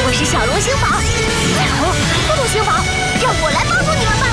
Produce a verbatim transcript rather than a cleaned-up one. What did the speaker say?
我是小龙星宝。哦，不同星宝，让我来帮助你们吧。